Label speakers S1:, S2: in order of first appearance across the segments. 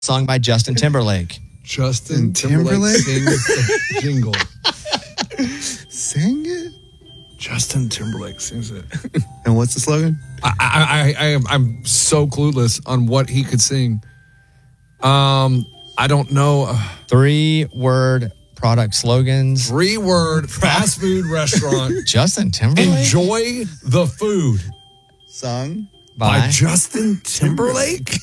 S1: Song by Justin Timberlake.
S2: Justin Timberlake sings the jingle.
S3: Sing it?
S2: Justin Timberlake sings it.
S3: And what's the slogan?
S2: I'm so clueless on what he could sing. I don't know.
S1: 3-word product slogans.
S2: 3-word fast food restaurant.
S1: Justin Timberlake?
S2: Enjoy the food.
S3: Sung
S2: by Justin Timberlake?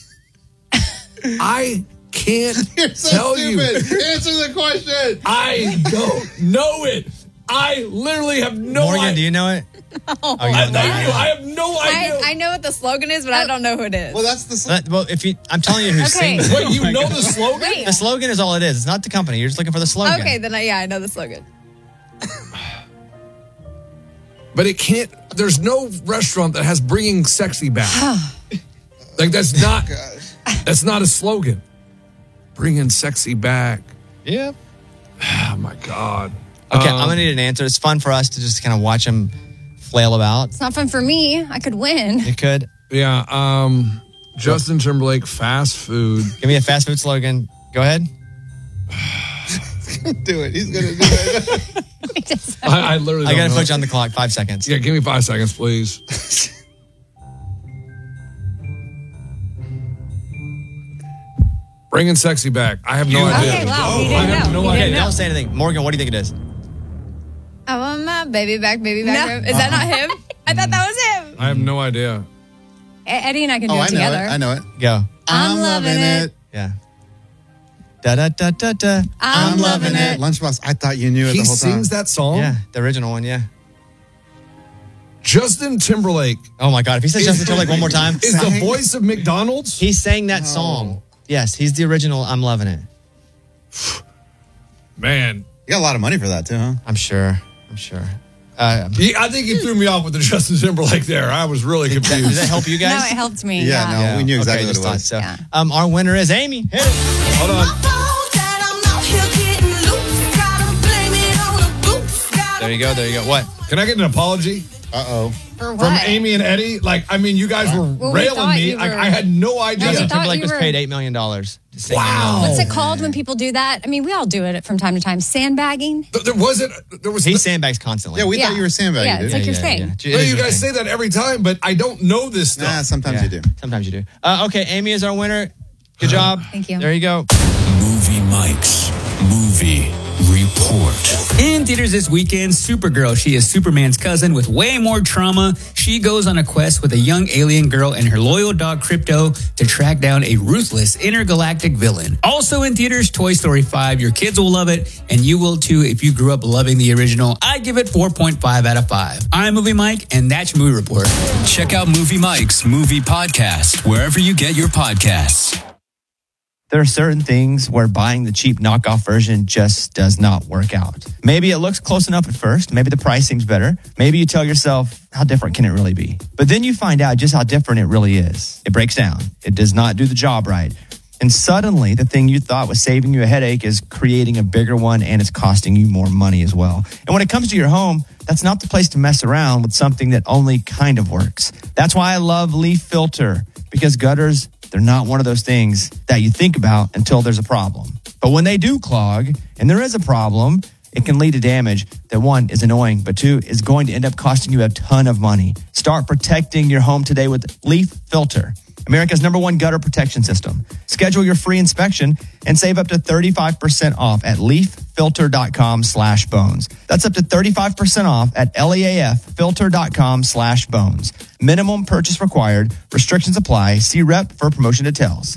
S2: I can't tell you.
S3: Answer the question.
S2: I don't know it. I literally have no idea.
S1: Morgan, do you know it?
S2: Oh, I have no idea.
S4: I know what the slogan is, but I don't know who it is.
S3: Well, that's the slogan.
S1: Well, I'm telling you who sings it.
S2: Wait, you know the slogan?
S4: Wait.
S1: The slogan is all it is. It's not the company. You're just looking for the slogan.
S4: Okay, then I know the slogan.
S2: But it can't. There's no restaurant that has bringing sexy back. Like that's not a slogan. Bringing sexy back.
S1: Yep.
S2: Oh my God.
S1: Okay, I'm gonna need an answer. It's fun for us to just kind of watch him flail about.
S4: It's not fun for me. I could win.
S1: You could.
S2: Yeah. Justin Timberlake, fast food.
S1: Give me a fast food slogan. Go ahead.
S3: Do it. He's gonna do it.
S2: I literally.
S1: I gotta
S2: don't know.
S1: put you on the clock. 5 seconds.
S2: Yeah, give me 5 seconds, please. Bringing sexy back. I have no idea.
S4: Okay, wow. He
S2: I
S4: didn't
S2: have
S4: know.
S2: no
S4: He
S2: idea.
S4: didn't know.
S1: Don't say anything. Morgan, what do you think it is?
S4: I want my baby back. Is that not him? I thought that was him.
S2: I have no idea.
S4: Eddie and I can do
S3: Oh,
S4: it
S3: I know
S4: together.
S3: it. I know it.
S1: Go.
S4: I'm loving it.
S1: Yeah. Da da da da da.
S4: I'm loving it.
S3: Lunchbox, I thought you knew it
S2: He
S3: the whole time.
S2: sings that song?
S1: Yeah, the original one. Yeah.
S2: Justin Timberlake
S1: Oh my God! If he says Justin Timberlake one more time,
S2: is the voice of McDonald's?
S1: he sang that song. Yes, he's the original. I'm loving it.
S2: Man.
S3: You got a lot of money for that, too, huh?
S1: I'm sure.
S2: I think he threw me off with the Justin Timberlake there. I was really
S1: Did
S2: confused.
S1: that help you
S4: No,
S1: guys?
S4: it helped me.
S3: Yeah, no, we knew exactly
S1: okay,
S3: what it was.
S1: So,
S4: Yeah.
S1: our winner is Amy. Hit it.
S2: Hold on.
S1: There you go. What?
S2: Can I get an apology
S3: Uh-oh.
S4: For what?
S2: from Amy and Eddie? You guys were
S4: Well, we
S2: railing
S4: thought
S2: me.
S4: you were-
S2: I had no idea.
S4: we
S1: Justin
S4: thought
S1: Timberlake
S4: you
S1: was
S4: were-
S1: paid $8 million to sing.
S2: Wow.
S4: What's it called when people do that? I mean, we all do it from time to time. Sandbagging.
S2: There was.
S1: He sandbags constantly.
S3: Yeah, we thought you were sandbagging,
S4: Yeah,
S3: dude.
S4: it's like you're saying.
S2: No, you guys say that every time, but I don't know this stuff.
S3: Nah, sometimes you do.
S1: Sometimes you do. Okay, Amy is our winner. Good job.
S4: Thank you.
S1: There you go.
S5: Movie Mike's Movie Report.
S6: In theaters this weekend, Supergirl. She is Superman's cousin with way more trauma. She goes on a quest with a young alien girl and her loyal dog Crypto to track down a ruthless intergalactic villain. Also in theaters, Toy Story 5. Your kids will love it, and you will too if you grew up loving the original. I give it 4.5 out of 5. I'm Movie Mike, and that's your movie report.
S5: Check out Movie Mike's Movie Podcast wherever you get your podcasts.
S1: There are certain things where buying the cheap knockoff version just does not work out. Maybe it looks close enough at first. Maybe the pricing's better. Maybe you tell yourself, how different can it really be? But then you find out just how different it really is. It breaks down. It does not do the job right. And suddenly, the thing you thought was saving you a headache is creating a bigger one, and it's costing you more money as well. And when it comes to your home, that's not the place to mess around with something that only kind of works. That's why I love Leaf Filter, because gutters, they're not one of those things that you think about until there's a problem. But when they do clog, and there is a problem, it can lead to damage that, one, is annoying, but two, is going to end up costing you a ton of money. Start protecting your home today with Leaf Filter, America's #1 gutter protection system. Schedule your free inspection and save up to 35% off at leaffilter.com/bones. That's up to 35% off at leaffilter.com/bones. Minimum purchase required. Restrictions apply. See rep for promotion details.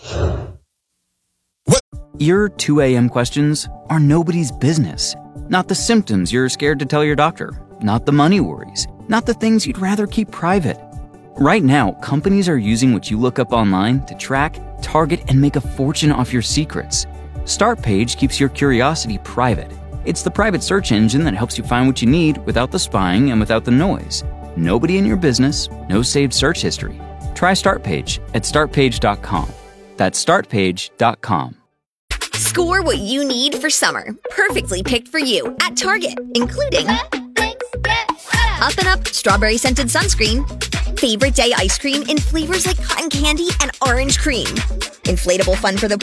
S7: Your 2 a.m. questions are nobody's business. Not the symptoms you're scared to tell your doctor. Not the money worries. Not the things you'd rather keep private. Right now, companies are using what you look up online to track, target, and make a fortune off your secrets. Startpage keeps your curiosity private. It's the private search engine that helps you find what you need without the spying and without the noise. Nobody in your business, no saved search history. Try Startpage at startpage.com. That's startpage.com.
S8: Score what you need for summer. Perfectly picked for you at Target, including Up and Up Strawberry Scented Sunscreen. Favorite Day Ice Cream in flavors like cotton candy and orange cream. Inflatable fun for the